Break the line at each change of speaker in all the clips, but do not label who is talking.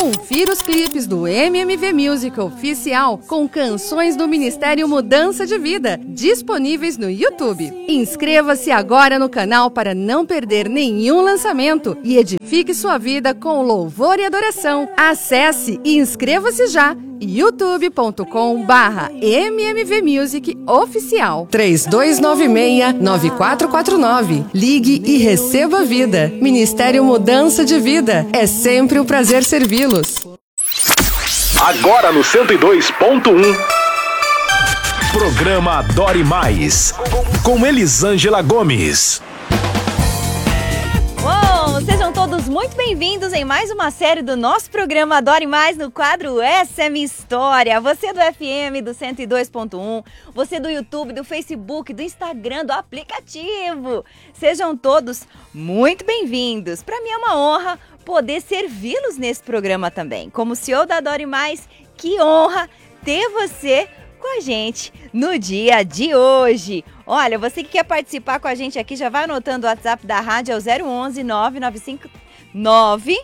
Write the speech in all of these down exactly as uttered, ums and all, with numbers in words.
Confira os clipes do M M V Music Oficial com canções do Ministério Mudança de Vida, disponíveis no YouTube. Inscreva-se agora no canal para não perder nenhum lançamento e edifique sua vida com louvor e adoração. Acesse e inscreva-se já! youtube ponto com barra M M V Music Oficial. três dois nove seis, nove quatro quatro nove. Ligue e receba vida. Ministério Mudança de Vida. É sempre um prazer servi-los.
Agora no cento e dois ponto um. Programa Adore Mais. Com Elisângela Gomes.
Uou, sejam todos muito bem-vindos em mais uma série do nosso programa Adore Mais no quadro Essa é Minha História. Você do F M, do cento e dois ponto um, você do YouTube, do Facebook, do Instagram, do aplicativo. Sejam todos muito bem-vindos. Para mim é uma honra poder servi-los nesse programa também. Como C E O da Adore Mais, que honra ter você com a gente no dia de hoje. Olha, você que quer participar com a gente aqui, já vai anotando o WhatsApp da rádio, é o zero onze, nove nove cinco nove,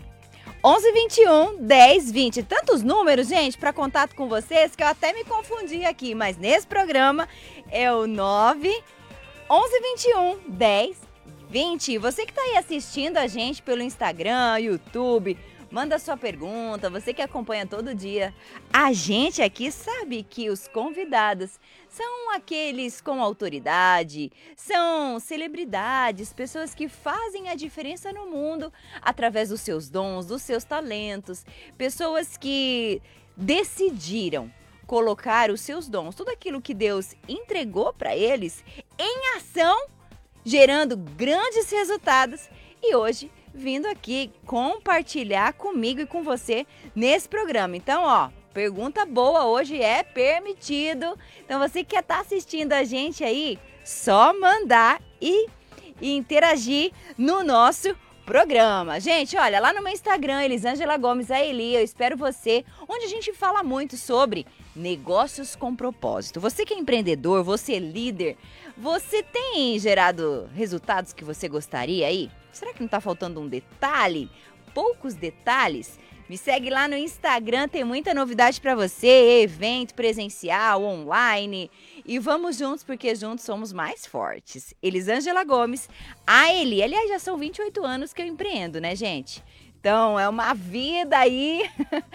onze vinte e um, dez vinte. Tantos números, gente, para contato com vocês, que eu até me confundi aqui, mas nesse programa é o nove, onze vinte e um, dez vinte. Você que está aí assistindo a gente pelo Instagram, YouTube, manda sua pergunta, você que acompanha todo dia. A gente aqui sabe que os convidados são aqueles com autoridade, são celebridades, pessoas que fazem a diferença no mundo através dos seus dons, dos seus talentos, pessoas que decidiram colocar os seus dons, tudo aquilo que Deus entregou para eles, em ação, gerando grandes resultados. E hoje vindo aqui compartilhar comigo e com você nesse programa. Então, ó, pergunta boa hoje é permitido. Então, você que quer estar assistindo a gente aí, só mandar e, e interagir no nosso programa. Gente, olha, lá no meu Instagram, Elisângela Gomes, a Eli, eu espero você, onde a gente fala muito sobre negócios com propósito. Você que é empreendedor, você é líder, você tem gerado resultados que você gostaria aí? Será que não tá faltando um detalhe? Poucos detalhes? Me segue lá no Instagram, tem muita novidade para você, evento presencial, online. E vamos juntos, porque juntos somos mais fortes. Elisângela Gomes, a Eli. Aliás, já são vinte e oito anos que eu empreendo, né, gente? Então, é uma vida aí.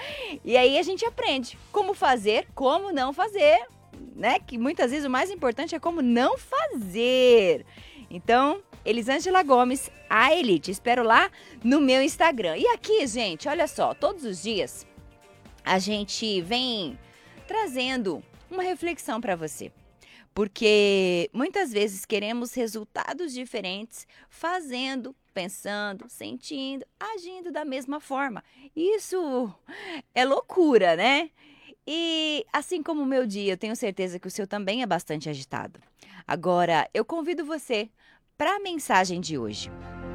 E aí a gente aprende como fazer, como não fazer, né? Que muitas vezes o mais importante é como não fazer. Então, Elisângela Gomes, a Elite. Espero lá no meu Instagram. E aqui, gente, olha só, todos os dias a gente vem trazendo uma reflexão para você. Porque muitas vezes queremos resultados diferentes fazendo, pensando, sentindo, agindo da mesma forma. Isso é loucura, né? E assim como o meu dia, eu tenho certeza que o seu também é bastante agitado. Agora, eu convido você para a mensagem de hoje.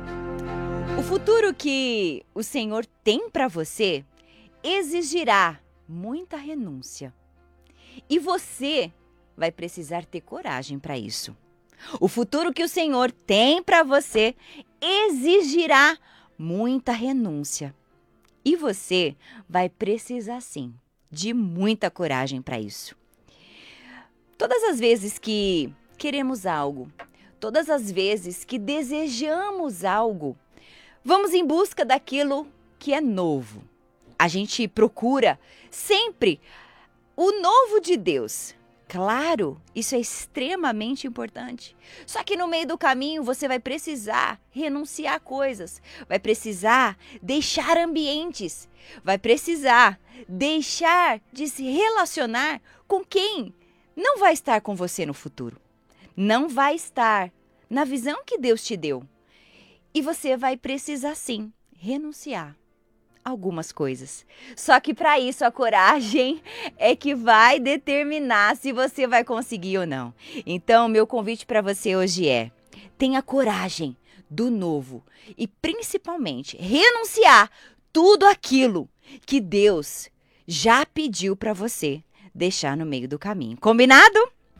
O futuro que o Senhor tem para você exigirá muita renúncia. E você vai precisar ter coragem para isso. O futuro que o Senhor tem para você exigirá muita renúncia. E você vai precisar, sim, de muita coragem para isso. Todas as vezes que queremos algo, todas as vezes que desejamos algo, vamos em busca daquilo que é novo. A gente procura sempre o novo de Deus. Claro, isso é extremamente importante. Só que no meio do caminho você vai precisar renunciar a coisas, vai precisar deixar ambientes, vai precisar deixar de se relacionar com quem não vai estar com você no futuro. Não vai estar na visão que Deus te deu. E você vai precisar, sim, renunciar a algumas coisas. Só que para isso a coragem é que vai determinar se você vai conseguir ou não. Então, meu convite para você hoje é: tenha coragem do novo e principalmente renunciar tudo aquilo que Deus já pediu para você deixar no meio do caminho. Combinado?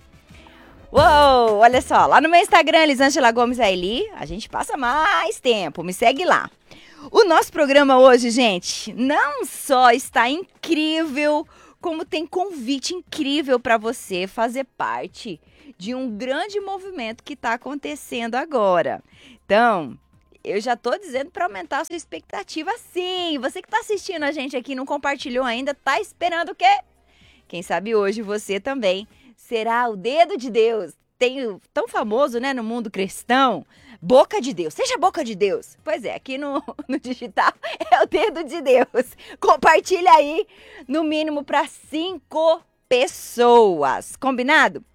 Uou, olha só, lá no meu Instagram, Elisângela Gomes a Eli, a gente passa mais tempo, me segue lá. O nosso programa hoje, gente, não só está incrível, como tem convite incrível para você fazer parte de um grande movimento que está acontecendo agora. Então, eu já tô dizendo para aumentar a sua expectativa, sim. Você que está assistindo a gente aqui, não compartilhou ainda, tá esperando o quê? Quem sabe hoje você também será o dedo de Deus. Tem o tão famoso, né, no mundo cristão, boca de Deus. Seja boca de Deus. Pois é, aqui no, no digital é o dedo de Deus. Compartilha aí, no mínimo para cinco pessoas. Combinado?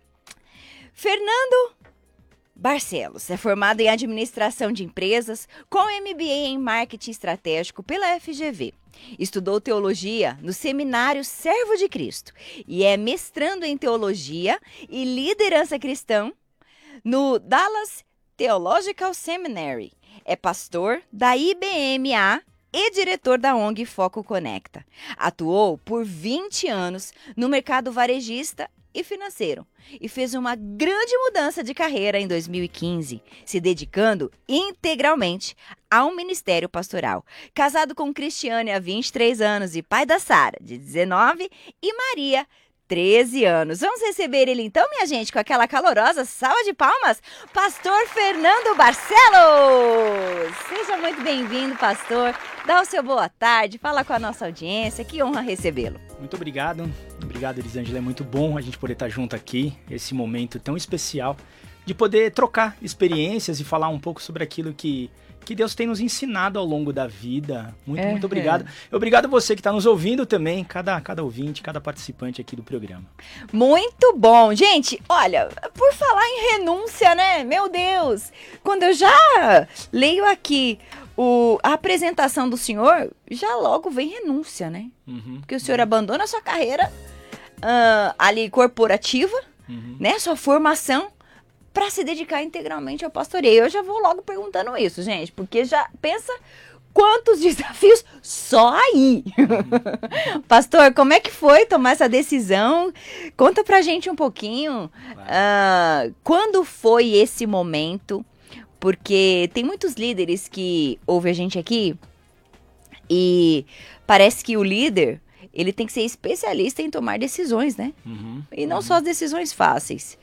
Fernando Barcelos é formado em administração de empresas com M B A em marketing estratégico pela F G V. Estudou teologia no seminário Servo de Cristo e é mestrando em teologia e liderança cristã no Dallas Theological Seminary. É pastor da I B M A e diretor da O N G Foco Conecta. Atuou por vinte anos no mercado varejista e financeiro e fez uma grande mudança de carreira em dois mil e quinze, se dedicando integralmente ao ministério pastoral. Casado com Cristiane há vinte e três anos e pai da Sara, de dezenove, e Maria, treze anos. Vamos receber ele então, minha gente, com aquela calorosa salva de palmas, pastor Fernando Barcelos. Seja muito bem-vindo, pastor. Dá o seu boa tarde, fala com a nossa audiência, que honra recebê-lo.
Muito obrigado, obrigado Elisângela, é muito bom a gente poder estar junto aqui, esse momento tão especial de poder trocar experiências e falar um pouco sobre aquilo que, que Deus tem nos ensinado ao longo da vida. Muito,
é,
muito obrigado. É. Obrigado a você que está nos ouvindo também, cada, cada ouvinte, cada participante aqui do programa.
Muito bom. Gente, olha, por falar em renúncia, né? Meu Deus, quando eu já leio aqui o, a apresentação do senhor, já logo vem renúncia, né? Uhum, Porque o senhor uhum. abandona a sua carreira uh, ali corporativa, uhum. né? Sua formação, para se dedicar integralmente ao pastoreio. Eu já vou logo perguntando isso, gente, porque já pensa quantos desafios só aí. Uhum. Pastor, como é que foi tomar essa decisão? Conta pra gente um pouquinho. Uh, quando foi esse momento? Porque tem muitos líderes que ouvem a gente aqui e parece que o líder, ele tem que ser especialista em tomar decisões, né? Uhum. E não uhum. só as decisões fáceis,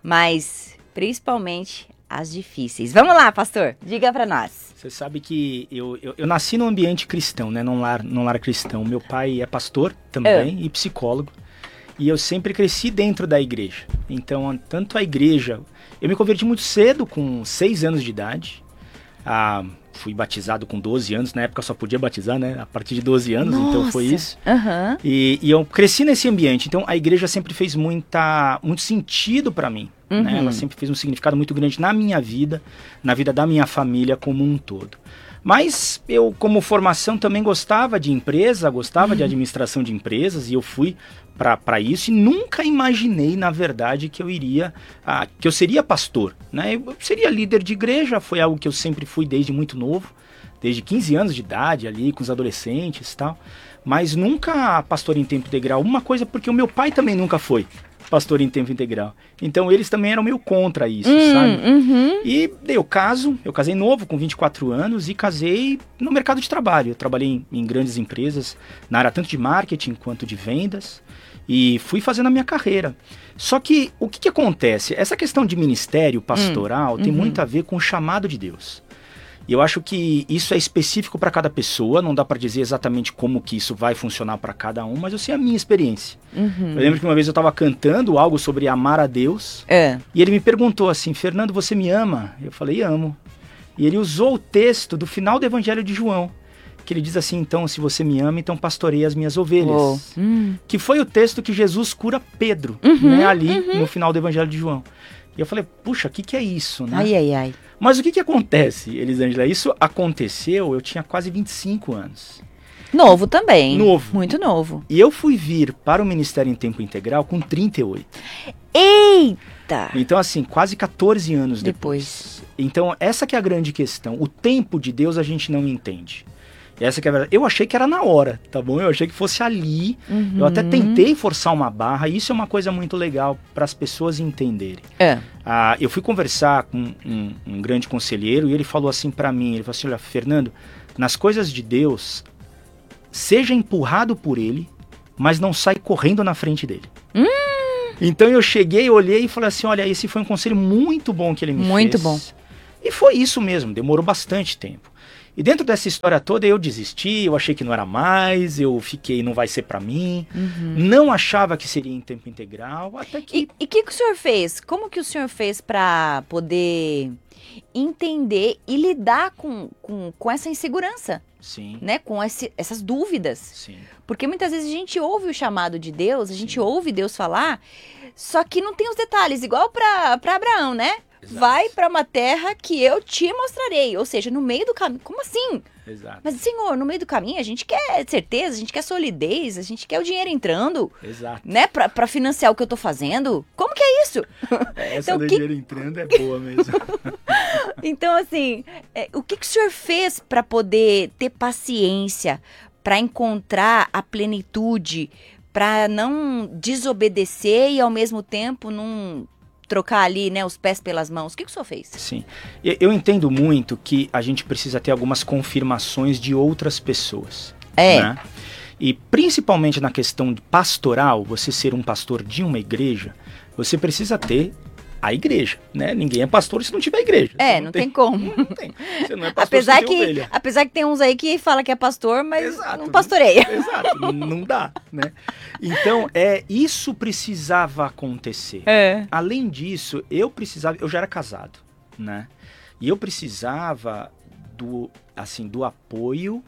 mas principalmente as difíceis. Vamos lá, pastor, diga pra nós.
Você sabe que eu, eu, eu nasci num ambiente cristão, né? Num lar, num lar cristão. Meu pai é pastor também uh. e psicólogo. E eu sempre cresci dentro da igreja. Então, tanto a igreja... Eu me converti muito cedo, com seis anos de idade. Ah, fui batizado com doze anos. Na época só podia batizar, né? A partir de doze anos, Nossa. Então foi isso. Uhum. E, e eu cresci nesse ambiente. Então, a igreja sempre fez muita, muito sentido para mim. Uhum. Né? Ela sempre fez um significado muito grande na minha vida, na vida da minha família como um todo. Mas eu, como formação, também gostava de empresa, gostava uhum. de administração de empresas, e eu fui para isso e nunca imaginei, na verdade, que eu iria, ah, que eu seria pastor, né? Eu seria líder de igreja, foi algo que eu sempre fui desde muito novo, desde quinze anos de idade ali, com os adolescentes e tal, mas nunca pastor em tempo integral. Uma coisa porque o meu pai também nunca foi pastor em tempo integral. Então eles também eram meio contra isso, hum, sabe? Uhum. E eu caso, eu casei novo, com vinte e quatro anos, e casei no mercado de trabalho. Eu trabalhei em, em grandes empresas, na área tanto de marketing quanto de vendas, e fui fazendo a minha carreira. Só que o que, que acontece? Essa questão de ministério pastoral hum, tem uhum. muito a ver com o chamado de Deus. E eu acho que isso é específico para cada pessoa, não dá para dizer exatamente como que isso vai funcionar para cada um, mas eu sei a minha experiência. Uhum. Eu lembro que uma vez eu estava cantando algo sobre amar a Deus, é. E ele me perguntou assim, Fernando, você me ama? Eu falei, amo. E ele usou o texto do final do Evangelho de João, que ele diz assim, então, se você me ama, então pastorei as minhas ovelhas. Oh. Hum. Que foi o texto que Jesus cura Pedro, uhum, né, ali uhum. no final do Evangelho de João. E eu falei, puxa, o que, que é isso, né?
Ai, ai, ai.
Mas o que, que acontece, Elisângela? Isso aconteceu, eu tinha quase vinte e cinco anos.
Novo também.
Novo.
Muito novo.
E eu fui vir para o Ministério em Tempo Integral com trinta e oito.
Eita!
Então, assim, quase quatorze anos depois. depois. Então, essa que é a grande questão. O tempo de Deus a gente não entende. Essa que é a verdade. Eu achei que era na hora, tá bom? Eu achei que fosse ali. Uhum. Eu até tentei forçar uma barra. E isso é uma coisa muito legal para as pessoas entenderem. É. Ah, eu fui conversar com um, um grande conselheiro e ele falou assim para mim, ele falou assim, olha, Fernando, Nas coisas de Deus, seja empurrado por ele, mas não sai correndo na frente dele.
Hum.
Então eu cheguei, olhei e falei assim, olha, esse foi um conselho muito bom que ele me
muito
fez.
Muito bom.
E foi isso mesmo, demorou bastante tempo. E dentro dessa história toda eu desisti, eu achei que não era mais, eu fiquei, não vai ser pra mim.
Uhum.
Não achava que seria em tempo integral, até que...
E o que, que o senhor fez? Como que o senhor fez pra poder entender e lidar com, com, com essa insegurança?
Sim.
Né? Com esse, essas dúvidas.
Sim.
Porque muitas vezes a gente ouve o chamado de Deus, a gente Sim. ouve Deus falar, só que não tem os detalhes, igual pra, pra Abraão, né? Exato. Vai para uma terra que eu te mostrarei. Ou seja, no meio do caminho. Como assim?
Exato.
Mas, Senhor, no meio do caminho a gente quer certeza, a gente quer solidez, a gente quer o dinheiro entrando.
Exato.
Né? Pra, pra financiar o que eu tô fazendo. Como que é isso?
Essa
então,
do
que...
dinheiro entrando é boa mesmo.
Então, assim, é, o que, que o senhor fez para poder ter paciência, para encontrar a plenitude, para não desobedecer e, ao mesmo tempo, não... trocar ali, né, os pés pelas mãos. O que, que o senhor fez?
Sim. Eu entendo muito que a gente precisa ter algumas confirmações de outras pessoas.
É.
Né? E principalmente na questão pastoral, você ser um pastor de uma igreja, você precisa ter a igreja, né? Ninguém é pastor se não tiver igreja.
É,
não,
não
tem,
tem como.
Não, não tem. Você não é pastor
apesar
se não
que,
tem ovelha.
Apesar que tem uns aí que fala que é pastor, mas
Exato,
não pastoreia.
Exato, não, não dá, né? Então, é, isso precisava acontecer.
É.
Além disso, eu precisava, eu já era casado, né? E eu precisava do, assim, do apoio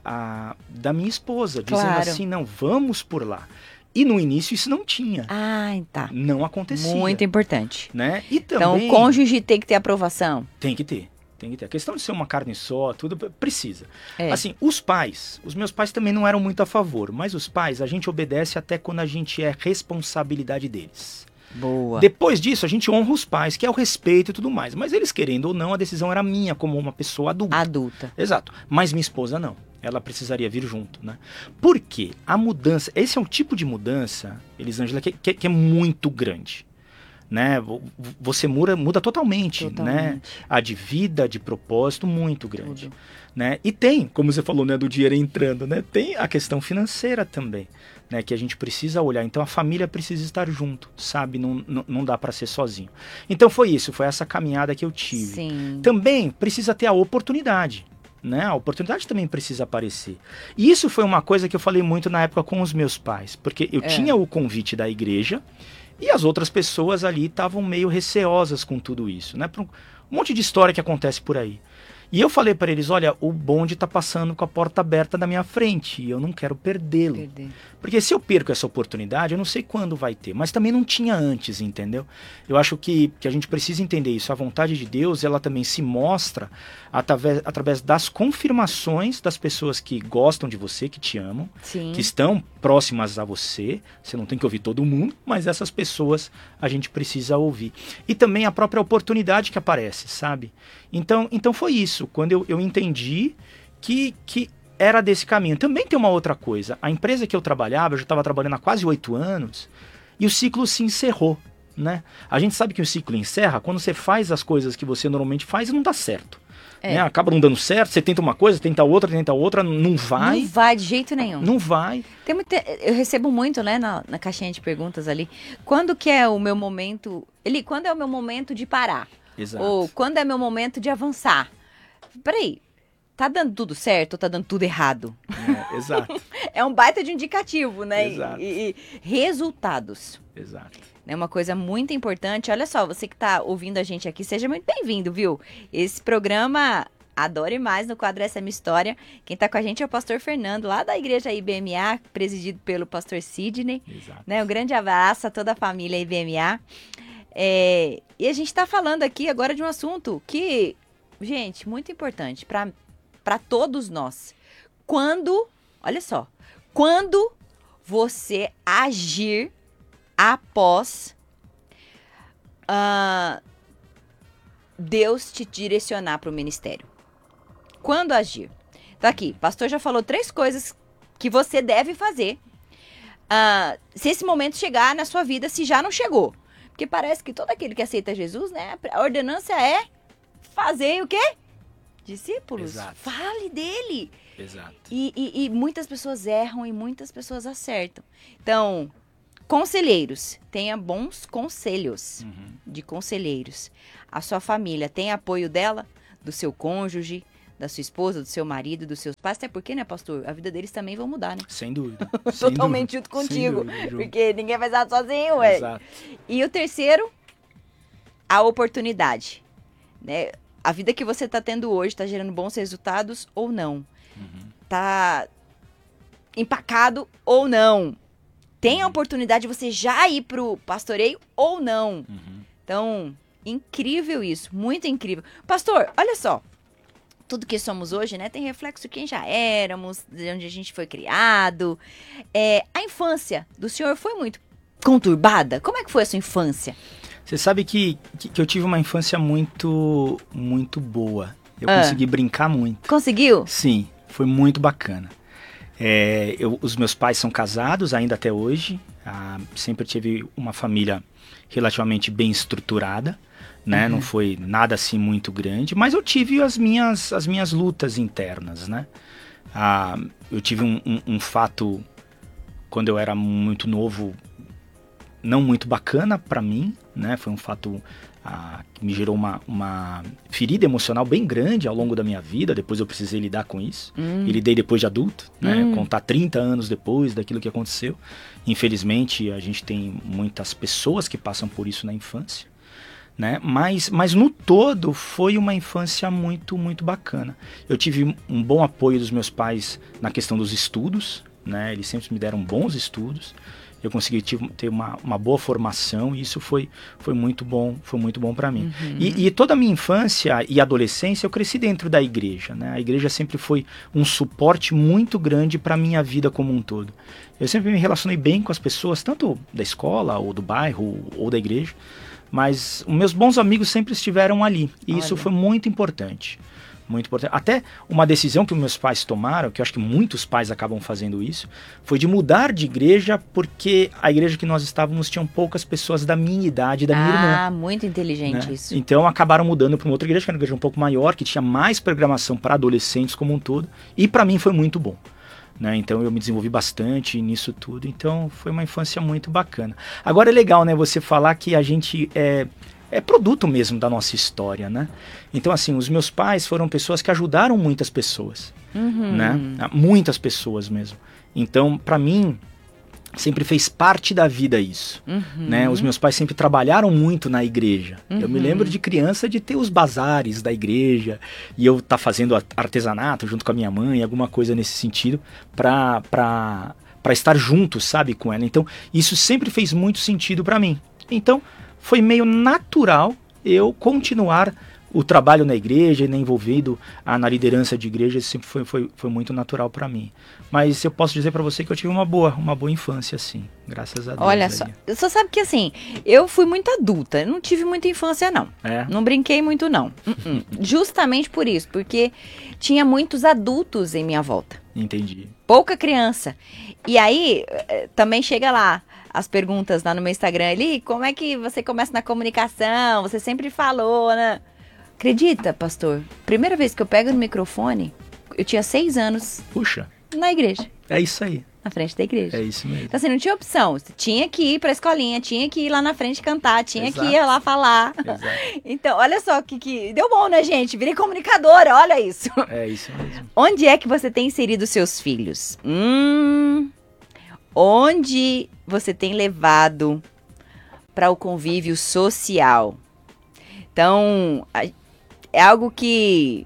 a, da minha esposa, dizendo
Claro.
assim, não, vamos por lá. E no início isso não tinha.
Ah, tá.
Não acontecia.
Muito importante.
Né? E
Então,
também,
o cônjuge tem que ter aprovação.
Tem que ter. Tem que ter. A questão de ser uma carne só, tudo precisa.
É.
Assim, os pais, os meus pais também não eram muito a favor, mas os pais, a gente obedece até quando a gente é responsabilidade deles.
Boa.
Depois disso, a gente honra os pais, que é o respeito e tudo mais. Mas eles querendo ou não, a decisão era minha como uma pessoa adulta.
Adulta.
Exato. Mas minha esposa não. Ela precisaria vir junto, né? Por quê? A mudança, esse é um tipo de mudança, Elisângela, que, que, que é muito grande. Né? Você muda, muda totalmente,
totalmente,
né? A de vida, de propósito, muito grande.
Tudo.
Né? E tem, como você falou, né, do dinheiro entrando, né? Tem a questão financeira também, né? Que a gente precisa olhar. Então a família precisa estar junto, sabe? Não, não, não dá para ser sozinho. Então foi isso, foi essa caminhada que eu tive.
Sim.
Também precisa ter a oportunidade. Né? A oportunidade também precisa aparecer. E isso foi uma coisa que eu falei muito na época com os meus pais, porque eu
é.
tinha o convite da igreja e as outras pessoas ali estavam meio receosas com tudo isso, né? Por um monte de história que acontece por aí. E eu falei para eles, olha, o bonde está passando com a porta aberta da minha frente e eu não quero perdê-lo.
Perder.
Porque se eu perco essa oportunidade, eu não sei quando vai ter, mas também não tinha antes, entendeu? Eu acho que, que a gente precisa entender isso. A vontade de Deus, ela também se mostra através, através das confirmações das pessoas que gostam de você, que te amam,
Sim.
que estão próximas a você. Você não tem que ouvir todo mundo, mas essas pessoas a gente precisa ouvir. E também a própria oportunidade que aparece, sabe? Então, então foi isso. Quando eu, eu entendi que... que era desse caminho. Também tem uma outra coisa. A empresa que eu trabalhava, eu já estava trabalhando há quase oito anos, e o ciclo se encerrou, né? A gente sabe que o ciclo encerra quando você faz as coisas que você normalmente faz e não dá certo.
É.
Né? Acaba não dando certo, você tenta uma coisa, tenta outra, tenta outra, não vai.
Não vai de jeito nenhum.
Não vai.
Tem muita, eu recebo muito, né, na, na caixinha de perguntas ali. Quando que é o meu momento... Eli, quando é o meu momento de parar?
Exato.
Ou quando é meu momento de avançar? Peraí. Tá dando tudo certo ou tá dando tudo errado?
É, exato.
É um baita de indicativo, né?
Exato.
E, e resultados.
Exato.
É uma coisa muito importante. Olha só, você que tá ouvindo a gente aqui, seja muito bem-vindo, viu? Esse programa Adore Mais no quadro Essa é Minha História. Quem tá com a gente é o pastor Fernando, lá da igreja I B M A, presidido pelo pastor Sidney.
Exato.
Né? Um grande abraço a toda a família I B M A. É, e a gente tá falando aqui agora de um assunto que, gente, muito importante para para todos nós. Quando, olha só, quando você agir após uh, Deus te direcionar para o ministério. Quando agir? Então aqui, o pastor já falou três coisas que você deve fazer uh, se esse momento chegar na sua vida, se já não chegou. Porque parece que todo aquele que aceita Jesus, né, a ordenança é fazer o quê? discípulos.
Exato.
Fale dele.
Exato.
E, e, e muitas pessoas erram e muitas pessoas acertam. Então, conselheiros, tenha bons conselhos
Uhum.
de conselheiros. A sua família tem apoio dela, do seu cônjuge, da sua esposa, do seu marido, dos seus pais. Até porque, né, pastor? A vida deles também vão mudar, né?
Sem dúvida. Sem
Totalmente
dúvida.
junto contigo.
Sem dúvida, Ju.
Porque ninguém vai estar sozinho, ué.
Exato.
E o terceiro, a oportunidade. Né? A vida que você está tendo hoje está gerando bons resultados ou não?
Uhum.
Tá empacado ou não? Tem a oportunidade de você já ir pro pastoreio ou não?
Uhum.
Então, incrível isso, muito incrível. Pastor, olha só, tudo que somos hoje, né, tem reflexo de quem já éramos, de onde a gente foi criado. É, a infância do senhor foi muito conturbada? Como é que foi a sua infância?
Você sabe que, que, que eu tive uma infância muito, muito boa. Eu
Ah.
consegui brincar muito.
Conseguiu?
Sim, foi muito bacana. É, eu, os meus pais são casados ainda até hoje. Ah, sempre tive uma família relativamente bem estruturada, né?
Uhum.
Não foi nada assim muito grande, mas eu tive as minhas, as minhas lutas internas, né? Ah, eu tive um, um, um fato quando eu era muito novo, não muito bacana para mim, né? Foi um fato ah, que me gerou uma, uma ferida emocional bem grande ao longo da minha vida. Depois eu precisei lidar com isso.
Hum.
E lidei depois de adulto, né?
Hum.
Contar trinta anos depois daquilo que aconteceu. Infelizmente, a gente tem muitas pessoas que passam por isso na infância, né? Mas, mas no todo foi uma infância muito, muito bacana. Eu tive um bom apoio dos meus pais na questão dos estudos, né? Eles sempre me deram bons estudos. Eu consegui tive, ter uma, uma boa formação e isso foi, foi muito bom, foi muito bom para mim.
Uhum.
E, e toda a minha infância e adolescência eu cresci dentro da igreja, né? A igreja sempre foi um suporte muito grande para minha vida como um todo. Eu sempre me relacionei bem com as pessoas, tanto da escola ou do bairro ou da igreja, mas os meus bons amigos sempre estiveram ali e
Olha.
isso foi muito importante. Muito importante. Até uma decisão que meus pais tomaram, que eu acho que muitos pais acabam fazendo isso, foi de mudar de igreja porque a igreja que nós estávamos tinham poucas pessoas da minha idade, da minha irmã.
Ah, muito inteligente
Né?
isso.
Então acabaram mudando para uma outra igreja, que era uma igreja um pouco maior, que tinha mais programação para adolescentes como um todo, e para mim foi muito bom. Né? Então eu me desenvolvi bastante nisso tudo, então foi uma infância muito bacana. Agora é legal, né, você falar que a gente é, é produto mesmo da nossa história, né? Então assim, os meus pais foram pessoas que ajudaram muitas pessoas,
Uhum.
né? Muitas pessoas mesmo. Então, para mim, sempre fez parte da vida isso,
Uhum.
né? Os meus pais sempre trabalharam muito na igreja. Eu me
Uhum.
lembro de criança de ter os bazares da igreja e eu estar tá fazendo artesanato junto com a minha mãe, alguma coisa nesse sentido, para para para estar junto, sabe, com ela. Então, isso sempre fez muito sentido para mim. Então, foi meio natural eu continuar o trabalho na igreja, né, envolvido ah, na liderança de igreja, isso sempre foi, foi, foi muito natural para mim. Mas eu posso dizer para você que eu tive uma boa, uma boa infância, sim, graças a Deus.
Olha
aí.
só, você sabe que assim, eu fui muito adulta, eu não tive muita infância não,
É?
não brinquei muito não, Uh-uh. Justamente por isso, porque tinha muitos adultos em minha volta,
Entendi.
pouca criança, e aí eh, também chega lá, as perguntas lá no meu Instagram ali, como é que você começa na comunicação, você sempre falou, né? Acredita, pastor, primeira vez que eu pego no microfone, eu tinha seis anos
Puxa,
na igreja,
é isso aí,
na frente da igreja.
é isso mesmo.
Então, assim, não tinha opção. Você tinha que ir pra escolinha, tinha que ir lá na frente cantar, tinha
Exato.
que ir lá falar.
Exato.
Então, olha só que, que deu bom, né, gente? Virei comunicadora, olha isso.
É isso mesmo.
Onde é que você tem inserido seus filhos? Hum, onde você tem levado para o convívio social? Então, a- é algo que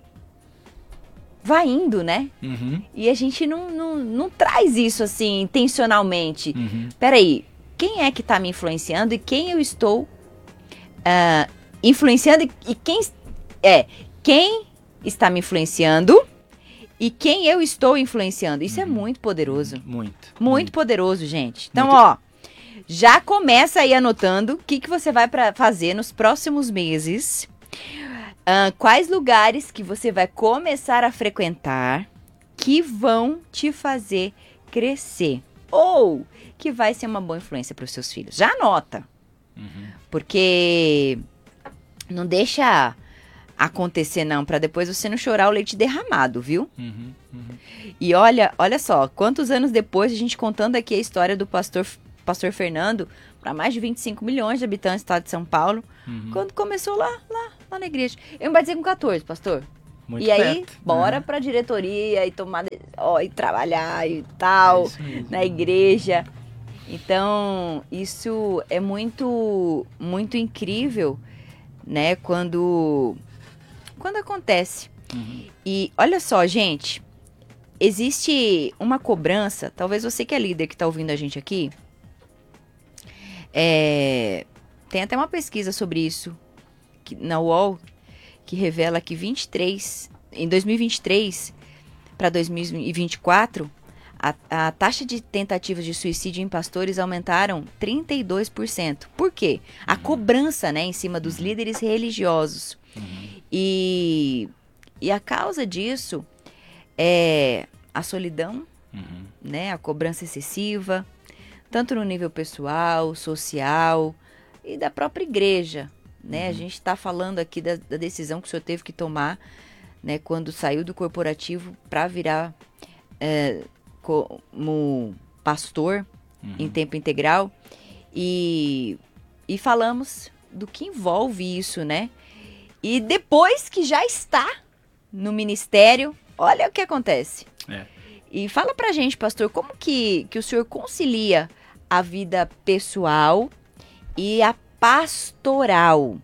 vai indo, né?
Uhum,
E a gente não, não, não traz isso assim intencionalmente.
uhum.
Peraí, quem é que está me influenciando e quem eu estou ah, influenciando e, e quem é quem está me influenciando e quem eu estou influenciando. Isso é muito poderoso.
Muito.
Muito poderoso, gente. Então,
Muito.
ó, já começa aí anotando o que, que você vai pra fazer nos próximos meses. Ah, quais lugares que você vai começar a frequentar que vão te fazer crescer. Ou que vai ser uma boa influência para os seus filhos. Já anota.
Uhum.
Porque não deixa acontecer não, para depois você não chorar o leite derramado, viu?
Uhum, uhum.
E olha, olha só, quantos anos depois a gente contando aqui a história do pastor, pastor Fernando, para mais de vinte e cinco milhões de habitantes do estado de São Paulo, uhum. quando começou lá, lá, lá na igreja. Eu me batizei com quatorze, pastor.
Muito
e aí,
perto,
bora
né?
pra diretoria e tomar, ó, e trabalhar e tal, é na igreja. Então, isso é muito, muito incrível, né, quando, quando acontece. Uhum. E olha só, gente, existe uma cobrança, talvez você que é líder que tá ouvindo a gente aqui, é, tem até uma pesquisa sobre isso que, na U O L, que revela que vinte e três, em dois mil e vinte e três para dois mil e vinte e quatro, a, a taxa de tentativas de suicídio em pastores aumentaram trinta e dois por cento. Por quê? A cobrança, né, em cima dos líderes religiosos. Uhum. E, e a causa disso é a solidão, uhum. né, a cobrança excessiva, tanto no nível pessoal, social e da própria igreja. Né? Uhum. A gente está falando aqui da, da decisão que o senhor teve que tomar, né, quando saiu do corporativo para virar é, como pastor uhum. em tempo integral. E, e falamos do que envolve isso, né? E depois que já está no ministério, olha o que acontece.
É.
E fala pra gente, pastor, como que, que o senhor concilia a vida pessoal e a pastoral?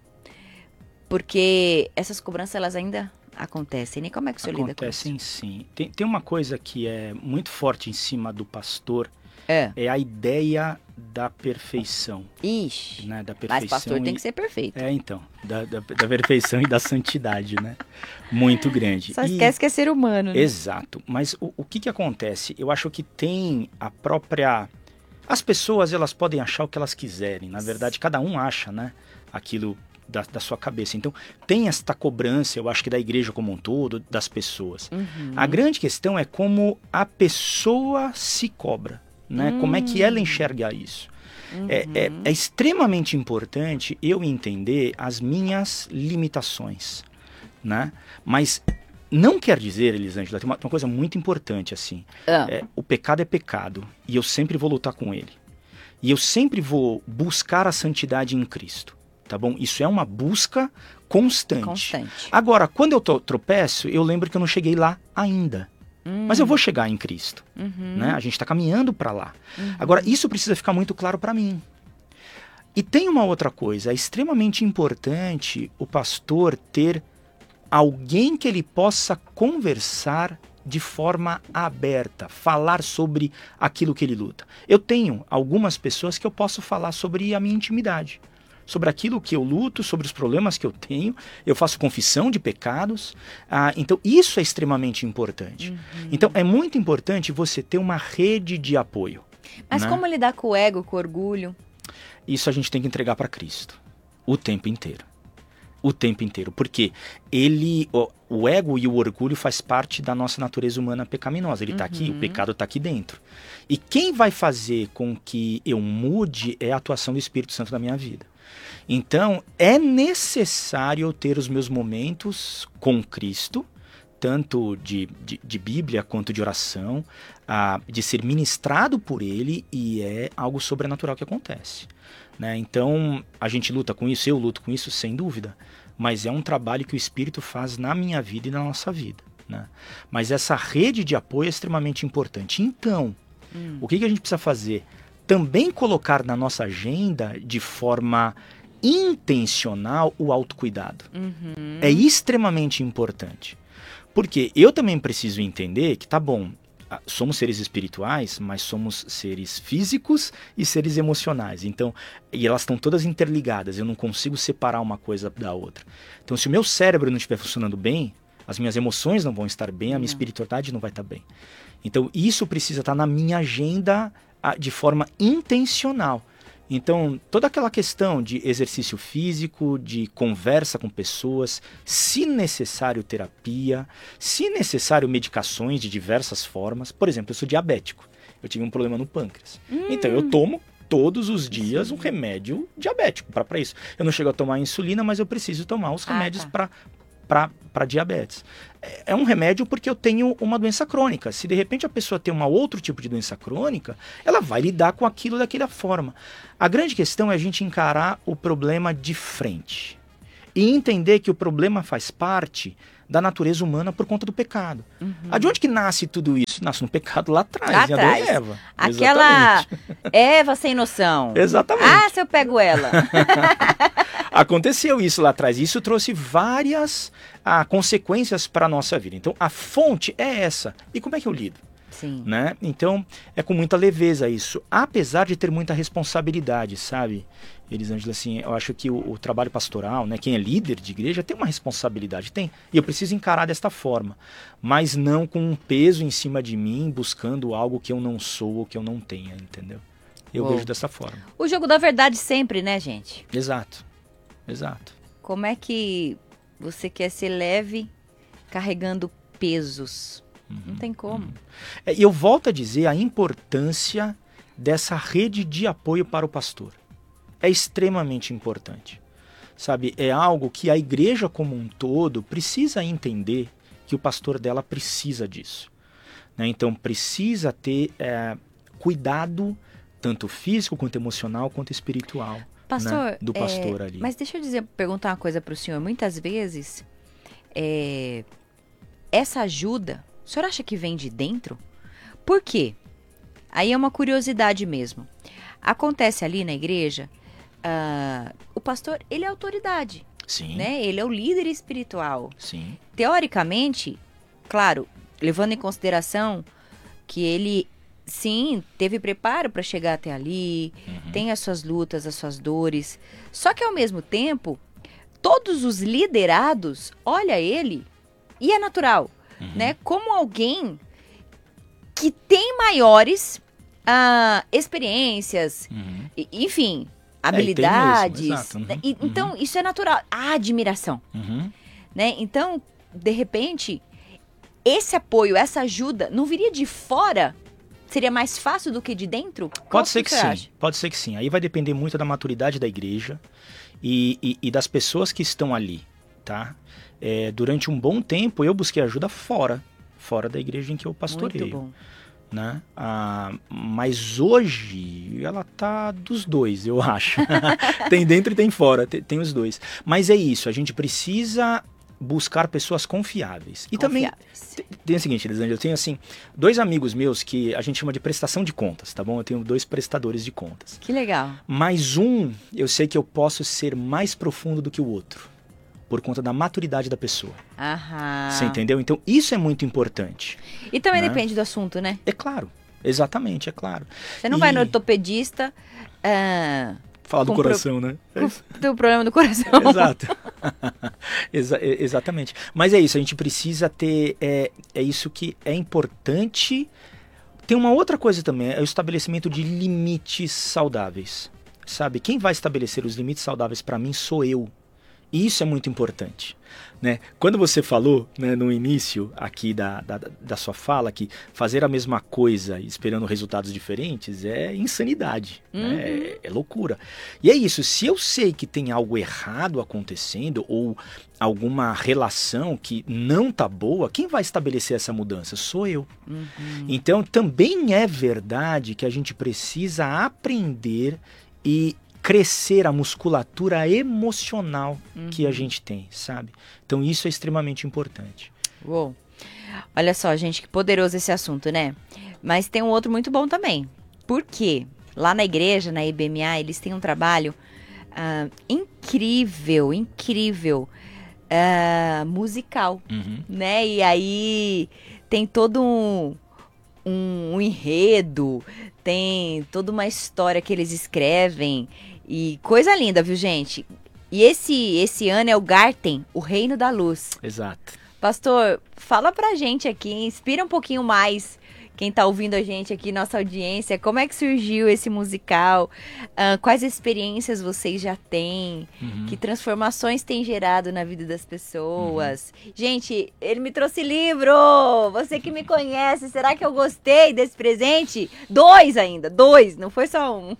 Porque essas cobranças, elas ainda acontecem, né? Como é que o senhor lida com isso?
Acontecem, sim. Tem, tem uma coisa que é muito forte em cima do pastor,
é,
é a ideia da perfeição.
Ixi,
né? Da perfeição.
Mas pastor
e...
tem que ser perfeito.
É, então, da, da, da perfeição e da santidade, né? Muito grande.
Só
e...
esquece que é ser humano, né?
Exato. Mas o, o que que acontece? Eu acho que tem a própria... As pessoas, elas podem achar o que elas quiserem. Na verdade, cada um acha, né? Aquilo... Da, da sua cabeça. Então, tem esta cobrança, eu acho que da igreja como um todo, das pessoas. Uhum. A grande questão é como a pessoa se cobra, né? Uhum. Como é que ela enxerga isso. Uhum. É, é, é extremamente importante eu entender as minhas limitações, né? Mas não quer dizer, Elisângela, tem uma, uma coisa muito importante assim. Uhum. É, o pecado é pecado e eu sempre vou lutar com ele. E eu sempre vou buscar a santidade em Cristo. Tá bom? Isso é uma busca constante.
Constante.
Agora, quando eu tropeço, eu lembro que eu não cheguei lá ainda. Hum. Mas eu vou chegar em Cristo. Uhum. Né? A gente está caminhando para lá. Uhum. Agora, isso precisa ficar muito claro para mim. E tem uma outra coisa. É extremamente importante o pastor ter alguém que ele possa conversar de forma aberta, falar sobre aquilo que ele luta. Eu tenho algumas pessoas que eu posso falar sobre a minha intimidade. Sobre aquilo que eu luto, sobre os problemas que eu tenho, eu faço confissão de pecados, ah, então isso é extremamente importante. Uhum. Então é muito importante você ter uma rede de apoio.
Mas
né?
Como lidar com o ego, com o orgulho?
Isso a gente tem que entregar para Cristo, o tempo inteiro. O tempo inteiro, porque ele, o, o ego e o orgulho faz parte da nossa natureza humana pecaminosa. Ele está uhum. aqui, o pecado está aqui dentro. E quem vai fazer com que eu mude é a atuação do Espírito Santo na minha vida. Então, é necessário eu ter os meus momentos com Cristo, tanto de, de, de Bíblia quanto de oração, ah, de ser ministrado por Ele, e é algo sobrenatural que acontece. Né? Então, a gente luta com isso, eu luto com isso, sem dúvida, mas é um trabalho que o Espírito faz na minha vida e na nossa vida. Né? Mas essa rede de apoio é extremamente importante. Então, hum. o que, que a gente precisa fazer? Também colocar na nossa agenda de forma intencional o autocuidado. Uhum. É extremamente importante. Porque eu também preciso entender que, tá bom, somos seres espirituais, mas somos seres físicos e seres emocionais. Então, e elas estão todas interligadas, eu não consigo separar uma coisa da outra. Então, se o meu cérebro não estiver funcionando bem, as minhas emoções não vão estar bem, a minha não. espiritualidade não vai estar bem. Então, isso precisa estar na minha agenda de forma intencional. Então, toda aquela questão de exercício físico, de conversa com pessoas, se necessário terapia, se necessário medicações de diversas formas. Por exemplo, eu sou diabético, eu tive um problema no pâncreas. Hum. Então, eu tomo todos os dias Sim. um remédio diabético para isso. Eu não chego a tomar insulina, mas eu preciso tomar os remédios ah, tá. para para diabetes. É um remédio porque eu tenho uma doença crônica. Se de repente a pessoa tem um outro tipo de doença crônica, ela vai lidar com aquilo daquela forma. A grande questão é a gente encarar o problema de frente e entender que o problema faz parte da natureza humana por conta do pecado. Uhum. De onde que nasce tudo isso? Nasce no pecado lá atrás,
lá
em
atrás.
Adão e Eva.
Aquela
Exatamente.
Eva sem noção.
Exatamente.
Ah, se eu pego ela.
Aconteceu isso lá atrás. Isso trouxe várias ah, consequências para a nossa vida. Então, a fonte é essa. E como é que eu lido?
Sim.
Né? Então, é com muita leveza isso. Apesar de ter muita responsabilidade, sabe? Elisângela, assim, eu acho que o, o trabalho pastoral, né, quem é líder de igreja tem uma responsabilidade, tem. E eu preciso encarar desta forma. Mas não com um peso em cima de mim, buscando algo que eu não sou ou que eu não tenha, entendeu? Eu
Uou.
vejo dessa forma.
O jogo da verdade sempre, né, gente?
Exato. Exato.
Como é que você quer ser leve carregando pesos? Uhum, não tem como.
Uhum. É, e eu volto a dizer a importância dessa rede de apoio para o pastor. É extremamente importante. Sabe, é algo que a igreja como um todo precisa entender que o pastor dela precisa disso. Né? Então precisa ter é, cuidado, tanto físico, quanto emocional, quanto espiritual.
Pastor,
né, do pastor
é,
ali.
Mas deixa eu dizer, perguntar uma coisa para o senhor. Muitas vezes, é, essa ajuda, o senhor acha que vem de dentro? Por quê? Aí é uma curiosidade mesmo. Acontece ali na igreja, uh, o pastor, ele é autoridade.
Sim.
Né? Ele é o líder espiritual.
Sim.
Teoricamente, claro, levando em consideração que ele... Sim, teve preparo para chegar até ali, uhum. tem as suas lutas, as suas dores. Só que ao mesmo tempo, todos os liderados olham ele e é natural, uhum. né? Como alguém que tem maiores ah, experiências, uhum. e, enfim, habilidades.
É, mesmo,
né?
uhum.
e, então, isso é natural. A admiração.
Uhum.
Né? Então, de repente, esse apoio, essa ajuda, não viria de fora? Seria mais fácil do que de dentro? Qual
pode ser que, que sim,
acha?
Pode ser que sim. Aí vai depender muito da maturidade da igreja e, e, e das pessoas que estão ali, tá? É, durante um bom tempo eu busquei ajuda fora, fora da igreja em que eu pastoreio.
Muito bom.
Né? Ah, mas hoje ela tá dos dois, eu acho. Tem dentro e tem fora, tem, tem os dois. Mas é isso, a gente precisa... buscar pessoas confiáveis. E
confiáveis.
também, tem o seguinte, Elisângela, eu tenho assim, dois amigos meus que a gente chama de prestação de contas, tá bom? Eu tenho dois prestadores de contas.
Que legal.
Mas um, eu sei que eu posso ser mais profundo do que o outro, por conta da maturidade da pessoa.
Aham.
Você entendeu? Então, isso é muito importante.
E também
né?
depende do assunto, né?
É claro, exatamente, é claro.
Você não
e...
vai no ortopedista... Uh...
Falar do coração,
pro...
né?
Tem o problema do coração.
Exato. Exa exatamente. Mas é isso, a gente precisa ter... É, é isso que é importante. Tem uma outra coisa também, é o estabelecimento de limites saudáveis. Sabe? Quem vai estabelecer os limites saudáveis para mim sou eu. E isso é muito importante. Né? Quando você falou, né, no início aqui da, da, da sua fala que fazer a mesma coisa esperando resultados diferentes é insanidade, uhum. né? é, é loucura. E é isso, se eu sei que tem algo errado acontecendo ou alguma relação que não tá boa, quem vai estabelecer essa mudança? Sou eu. Uhum. Então também é verdade que a gente precisa aprender e crescer a musculatura emocional uhum. que a gente tem, sabe? Então isso é extremamente importante.
Uou. Olha só, gente, que poderoso esse assunto, né? Mas tem um outro muito bom também. Por quê? Lá na igreja, na I B M A, eles têm um trabalho uh, incrível, incrível, uh, musical, uhum. né? E aí tem todo um, um, um enredo, tem toda uma história que eles escrevem. E coisa linda, viu, gente? E esse, esse ano é o Garten, o Reino da Luz.
Exato.
Pastor, fala pra gente aqui, inspira um pouquinho mais quem tá ouvindo a gente aqui, nossa audiência. Como é que surgiu esse musical? Uh, quais experiências vocês já têm? Uhum. Que transformações tem gerado na vida das pessoas? Uhum. Gente, ele me trouxe livro! Você que me conhece, será que eu gostei desse presente? Dois ainda, dois, não foi só um.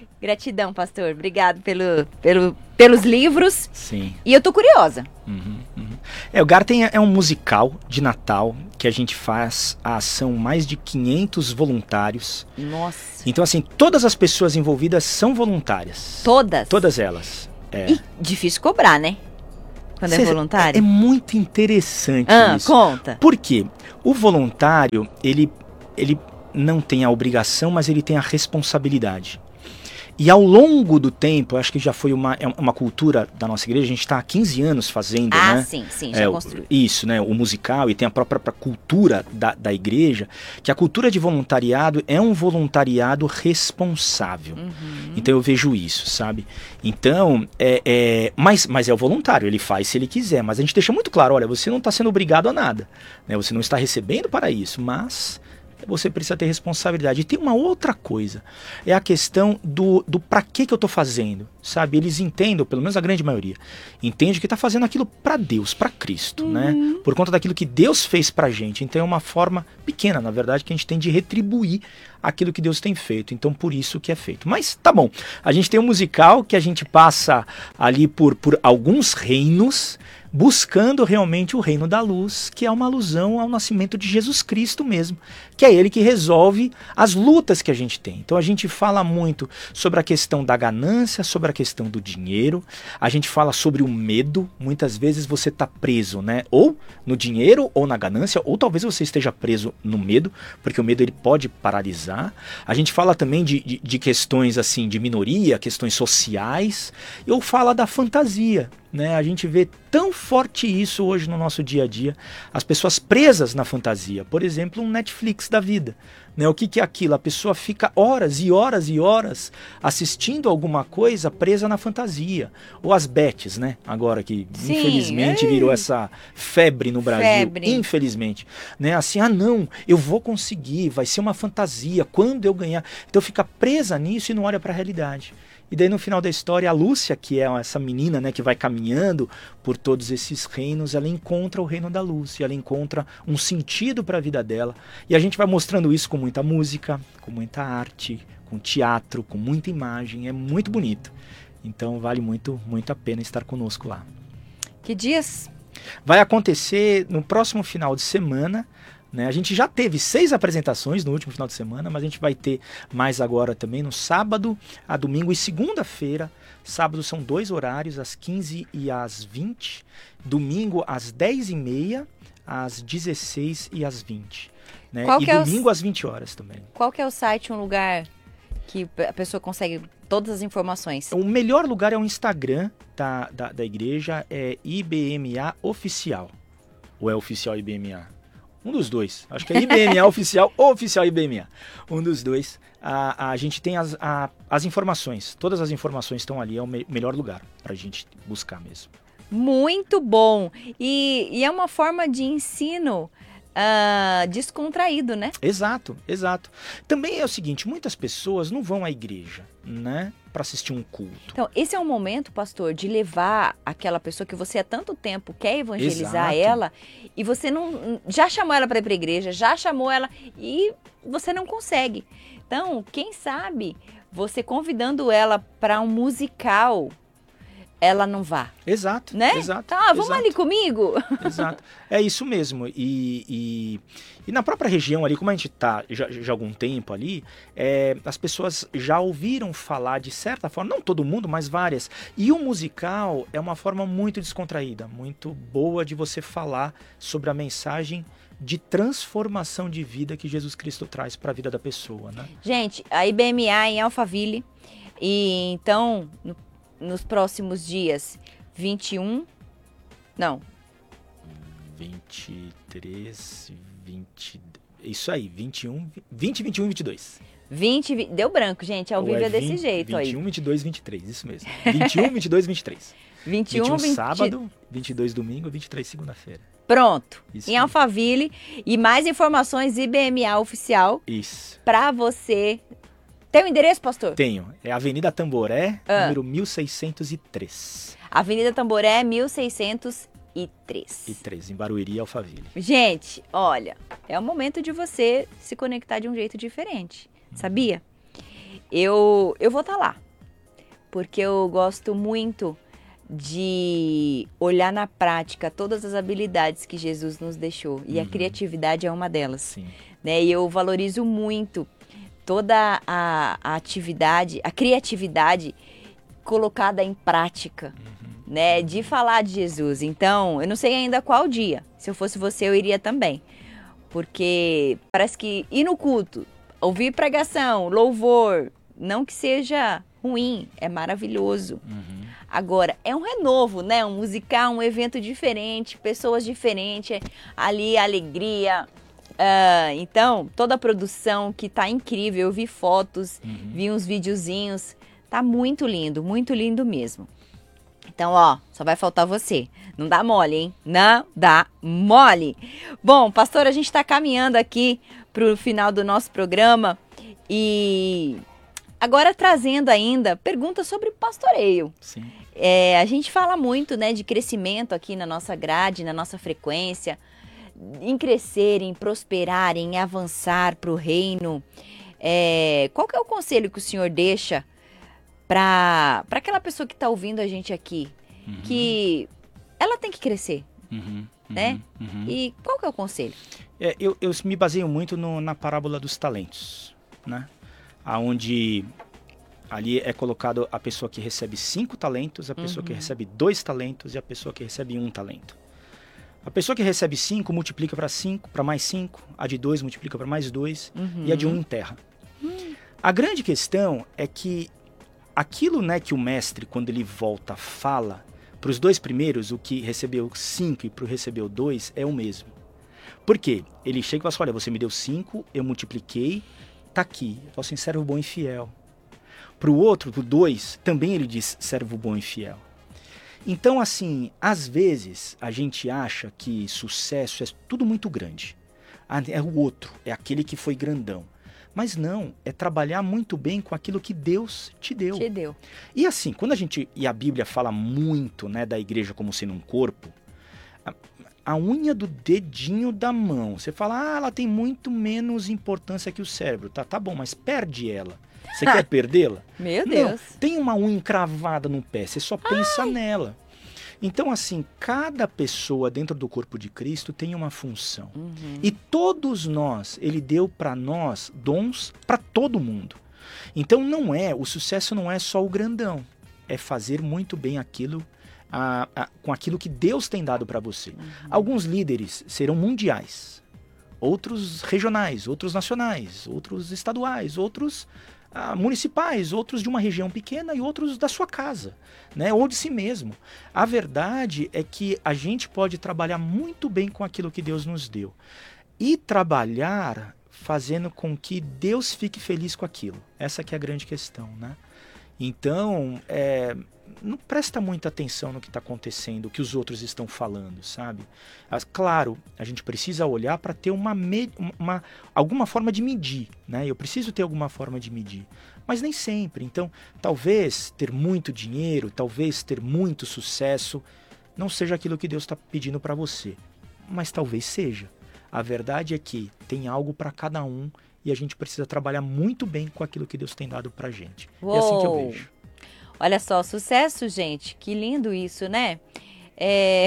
Gratidão, pastor. Obrigado pelo, pelo, pelos livros.
Sim.
E eu tô curiosa.
Uhum. É, o Garten é um musical de Natal que a gente faz a ação mais de quinhentos voluntários.
Nossa.
Então, assim, todas as pessoas envolvidas são voluntárias.
Todas?
Todas elas. É.
E difícil cobrar, né? Quando
Cê,
é voluntário.
É, é muito interessante
ah,
isso.
Conta.
Por quê? O voluntário, ele, ele não tem a obrigação, mas ele tem a responsabilidade. E ao longo do tempo, eu acho que já foi uma, uma cultura da nossa igreja, a gente está há quinze anos fazendo,
ah,
né?
Ah, sim, sim, já
é,
construiu.
Isso, né? O musical e tem a própria, própria cultura da, da igreja, que a cultura de voluntariado é um voluntariado responsável. Uhum. Então eu vejo isso, sabe? Então, é, é, mas, mas é o voluntário, ele faz se ele quiser, mas a gente deixa muito claro, olha, você não está sendo obrigado a nada, né? Você não está recebendo para isso, mas... você precisa ter responsabilidade. E tem uma outra coisa, é a questão do, do pra que que eu tô fazendo, sabe? Eles entendem, pelo menos a grande maioria, entende que tá fazendo aquilo pra Deus, pra Cristo, uhum. né? Por conta daquilo que Deus fez pra gente. Então é uma forma pequena, na verdade, que a gente tem de retribuir aquilo que Deus tem feito. Então por isso que é feito. Mas tá bom, a gente tem um musical que a gente passa ali por, por alguns reinos, buscando realmente o reino da luz, que é uma alusão ao nascimento de Jesus Cristo mesmo, que é ele que resolve as lutas que a gente tem. Então a gente fala muito sobre a questão da ganância, sobre a questão do dinheiro, a gente fala sobre o medo, muitas vezes você está preso, né? Ou no dinheiro, ou na ganância, ou talvez você esteja preso no medo, porque o medo ele pode paralisar. A gente fala também de, de, de questões assim, de minoria, questões sociais, ou fala da fantasia. Né? A gente vê tão forte isso hoje no nosso dia a dia, as pessoas presas na fantasia. Por exemplo, um Netflix da vida. Né? O que, que é aquilo? A pessoa fica horas e horas e horas assistindo alguma coisa presa na fantasia. Ou as bets, né? Agora que Sim, infelizmente é... virou essa febre no Brasil.
Febre.
Infelizmente. Né? Assim, ah não, eu vou conseguir, vai ser uma fantasia, quando eu ganhar. Então fica presa nisso e não olha para a realidade. E daí no final da história, a Lúcia, que é essa menina, né, que vai caminhando por todos esses reinos, ela encontra o reino da luz, e ela encontra um sentido para a vida dela. E a gente vai mostrando isso com muita música, com muita arte, com teatro, com muita imagem, é muito bonito. Então vale muito, muito a pena estar conosco lá.
Que dias?
Vai acontecer no próximo final de semana. Né? A gente já teve seis apresentações no último final de semana, mas a gente vai ter mais agora também no sábado, a domingo e segunda-feira. Sábado são dois horários, às quinze e às vinte. Domingo às dez e meia, às dezesseis e às vinte. Né?
Qual
e
que é
domingo
o...
às vinte horas também.
Qual que é o site, um lugar que a pessoa consegue todas as informações?
O melhor lugar é o Instagram da, da, da igreja, é I B M A Oficial. Ou é Oficial I B M A? Um dos dois. Acho que é I B M A Oficial ou Oficial I B M A. Um dos dois. A, a gente tem as, a, as informações. Todas as informações estão ali. É o me, melhor lugar para a gente buscar mesmo.
Muito bom. E, e é uma forma de ensino uh, descontraído, né?
Exato, exato. Também é o seguinte, muitas pessoas não vão à igreja, né? Para assistir um culto.
Então, esse é o momento, pastor, de levar aquela pessoa que você há tanto tempo quer evangelizar. Exato. Ela, e você não já chamou ela para ir para a igreja, já chamou ela e você não consegue. Então, quem sabe você convidando ela para um musical, ela não vá.
Exato,
né?
exato.
Tá, vamos
exato.
ali comigo?
Exato. É isso mesmo. E, e, e na própria região ali, como a gente está já, já há algum tempo ali, é, as pessoas já ouviram falar de certa forma, não todo mundo, mas várias. E o musical é uma forma muito descontraída, muito boa de você falar sobre a mensagem de transformação de vida que Jesus Cristo traz para a vida da pessoa, né?
Gente, a I B M A em Alphaville, e então... No... nos próximos dias, vinte e um, não.
vinte e três, vinte, isso aí, vinte e um, vinte, vinte e um e vinte e dois.
vinte, deu branco, gente, ao vivo é, é desse vinte, jeito aí.
vinte e um, vinte e dois, vinte e três, isso mesmo. vinte e um, vinte e dois, vinte e três.
vinte e um,
vinte e um
vinte...
sábado, vinte e dois domingo, vinte e três segunda-feira.
Pronto,
isso
em Alphaville, e mais informações I B M A Oficial.
Isso.
Para você... Tem o um endereço, pastor?
Tenho. É Avenida Tamboré,
ah.
número mil seiscentos e três.
Avenida Tamboré, mil seiscentos e três.
E três, em Barueri, Alphaville.
Gente, olha, é o momento de você se conectar de um jeito diferente, hum. sabia? Eu, eu vou estar lá, porque eu gosto muito de olhar na prática todas as habilidades que Jesus nos deixou. E
Uhum.
a criatividade é uma delas.
Sim.
Né? E eu valorizo muito toda a, a atividade, a criatividade colocada em prática,
Uhum.
né? De falar de Jesus. Então, eu não sei ainda qual dia. Se eu fosse você, eu iria também. Porque parece que ir no culto, ouvir pregação, louvor, não que seja ruim, é maravilhoso.
Uhum.
Agora, é um renovo, né? Um musical, um evento diferente, pessoas diferentes, ali alegria. Ah, então, toda a produção que tá incrível, eu vi fotos,
Uhum.
vi uns videozinhos, tá muito lindo, muito lindo mesmo. Então, ó, só vai faltar você. Não dá mole, hein? Não dá mole. Bom, pastor, a gente tá caminhando aqui pro final do nosso programa e agora trazendo ainda perguntas sobre pastoreio.
Sim.
É, a gente fala muito, né, de crescimento aqui na nossa grade, na nossa frequência, em crescer, em prosperar, em avançar para o reino. É, qual que é o conselho que o senhor deixa para para aquela pessoa que está ouvindo a gente aqui,
Uhum.
que ela tem que crescer,
Uhum. Uhum.
né?
Uhum.
E qual que é o conselho?
É, eu, eu me baseio muito no- na parábola dos talentos, né? Onde ali é colocado a pessoa que recebe cinco talentos, a pessoa que
Uhum.
recebe dois talentos e a pessoa que recebe um talento. A pessoa que recebe cinco multiplica para cinco, para mais cinco, a de dois multiplica para mais dois
Uhum.
e a de um enterra. A grande questão é que aquilo, né, que o mestre, quando ele volta, fala, para os dois primeiros, o que recebeu cinco e para o recebeu dois, é o mesmo. Por quê? Ele chega e fala assim, olha, você me deu cinco, eu multipliquei, tá aqui. Eu falo assim, servo bom e fiel. Para o outro, para o dois, também ele diz servo bom e fiel. Então, assim, às vezes a gente acha que sucesso é tudo muito grande. Ah, é o outro, é aquele que foi grandão. Mas não, é trabalhar muito bem com aquilo que Deus te deu.
Te deu.
E assim, quando a gente, e a Bíblia fala muito, né, da igreja como sendo um corpo, a, a unha do dedinho da mão, você fala, ah, ela tem muito menos importância que o cérebro. Tá, tá bom, mas perde ela. Você quer perdê-la?
Meu
Não,
Deus.
tem uma unha encravada no pé, você só pensa nela. Então, assim, cada pessoa dentro do corpo de Cristo tem uma função.
Uhum.
E todos nós, ele deu para nós dons para todo mundo. Então, não é, o sucesso não é só o grandão, é fazer muito bem aquilo, a, a, com aquilo que Deus tem dado para você.
Uhum.
Alguns líderes serão mundiais, outros regionais, outros nacionais, outros estaduais, outros ah, municipais, outros de uma região pequena e outros da sua casa, né? Ou de si mesmo. A verdade é que a gente pode trabalhar muito bem com aquilo que Deus nos deu e trabalhar fazendo com que Deus fique feliz com aquilo. Essa que é a grande questão, né? Então, é, não presta muita atenção no que está acontecendo, o que os outros estão falando, sabe? As, claro, a gente precisa olhar para ter uma, uma, alguma forma de medir, né? Eu preciso ter alguma forma de medir, mas nem sempre. Então, talvez ter muito dinheiro, talvez ter muito sucesso, não seja aquilo que Deus está pedindo para você, mas talvez seja. A verdade é que tem algo para cada um e a gente precisa trabalhar muito bem com aquilo que Deus tem dado pra gente.
Uou.
É assim que eu vejo.
Olha só, sucesso, gente. Que lindo isso, né? É...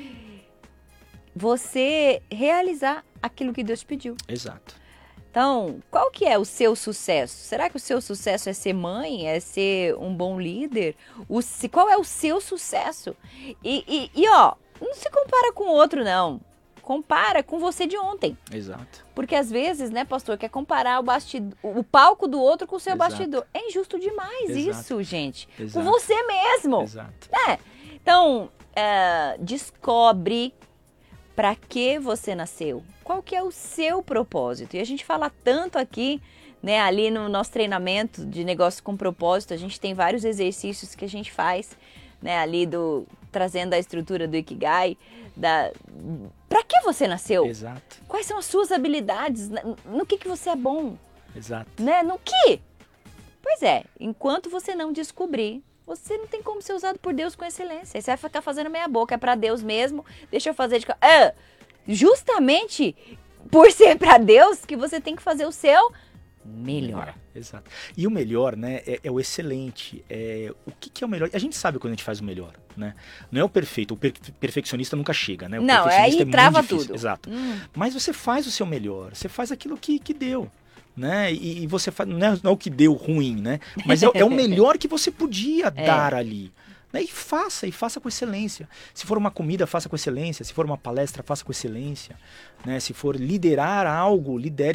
Você realizar aquilo que Deus pediu.
Exato.
Então, qual que é o seu sucesso? Será que o seu sucesso é ser mãe? É ser um bom líder? O, se, qual é o seu sucesso? E, e, e, ó, não se compara com o outro, não. Compara com você de ontem.
Exato.
Porque às vezes, né, pastor, quer comparar o, bastidor, o palco do outro com o seu
Exato.
bastidor. É injusto demais
Exato.
isso, gente.
Exato.
Com você mesmo.
Exato.
Né? Então, é, descobre para que você nasceu. Qual que é o seu propósito? E a gente fala tanto aqui, né, ali no nosso treinamento de negócio com propósito, a gente tem vários exercícios que a gente faz, né, ali do trazendo a estrutura do Ikigai, da para que você nasceu?
Exato.
Quais são as suas habilidades? No que que você é bom?
Exato.
Né? No que? Pois é, enquanto você não descobrir, você não tem como ser usado por Deus com excelência. Aí você vai ficar fazendo meia boca, é para Deus mesmo, deixa eu fazer de... Ah, justamente por ser para Deus que você tem que fazer o seu melhor.
É, exato. E o melhor, né, é, é o excelente. É, o que, que é o melhor? A gente sabe quando a gente faz o melhor, né? Não é o perfeito, o per perfeccionista nunca chega, né? O
Não,
perfeccionista
aí
é
trava
muito difícil.
tudo.
Exato.
Hum.
Mas você faz o seu melhor, você faz aquilo que, que deu. Né? E, e você faz, não é, não é o que deu ruim, né? Mas é, é o melhor que você podia é. dar ali. Né? E faça, e faça com excelência. Se for uma comida, faça com excelência. Se for uma palestra, faça com excelência. Né? Se for liderar algo, lidere